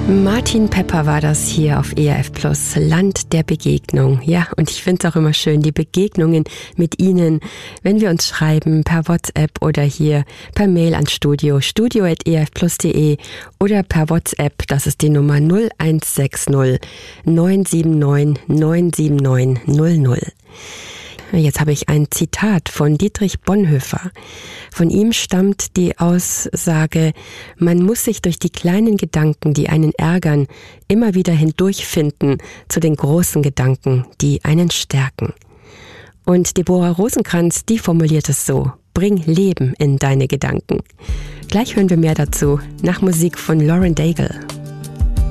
Martin Pepper war das hier auf ERF Plus, Land der Begegnung. Ja, und ich finde es auch immer schön, die Begegnungen mit Ihnen, wenn wir uns schreiben per WhatsApp oder hier per Mail ans studio@erfplus.de oder per WhatsApp, das ist die Nummer 0160 979 979 00. Jetzt habe ich ein Zitat von Dietrich Bonhoeffer. Von ihm stammt die Aussage: Man muss sich durch die kleinen Gedanken, die einen ärgern, immer wieder hindurchfinden zu den großen Gedanken, die einen stärken. Und Deborah Rosenkrantz, die formuliert es so: Bring Leben in deine Gedanken. Gleich hören wir mehr dazu, nach Musik von Lauren Daigle.